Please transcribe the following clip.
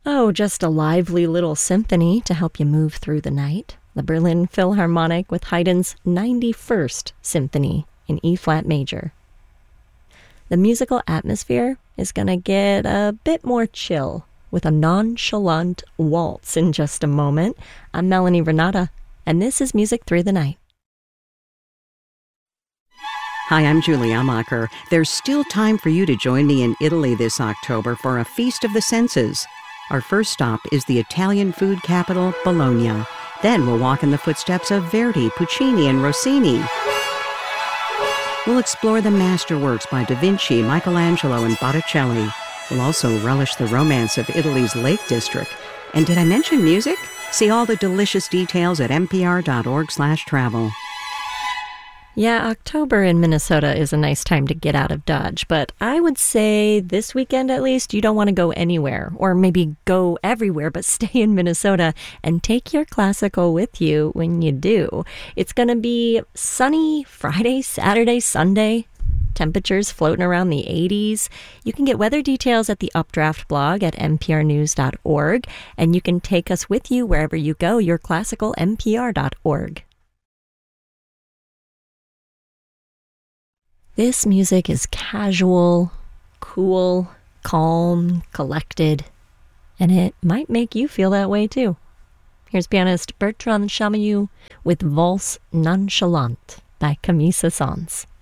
Oh, just a lively little symphony to help you move through the night. The Berlin Philharmonic with Haydn's 91st Symphony in E-flat major. The musical atmosphere is going to get a bit more chill with a nonchalant waltz in just a moment. I'm Melanie Renata, and this is Music Through the Night. Hi, I'm Julie Amacher. There's still time for you to join me in Italy this October for a Feast of the Senses. Our first stop is the Italian food capital, Bologna. Then we'll walk in the footsteps of Verdi, Puccini, and Rossini. We'll explore the masterworks by Da Vinci, Michelangelo, and Botticelli. We'll also relish the romance of Italy's Lake District. And did I mention music? See all the delicious details at npr.org/travel. Yeah, October in Minnesota is a nice time to get out of Dodge, but I would say this weekend at least, you don't want to go anywhere, or maybe go everywhere, but stay in Minnesota and take your classical with you when you do. It's going to be sunny Friday, Saturday, Sunday. Temperatures floating around the 80s. You can get weather details at the Updraft blog at nprnews.org, and you can take us with you wherever you go, yourclassicalnpr.org. This music is casual, cool, calm, collected, and it might make you feel that way too. Here's pianist Bertrand Chamayou with Valse Nonchalante by Camille Saint-Saëns.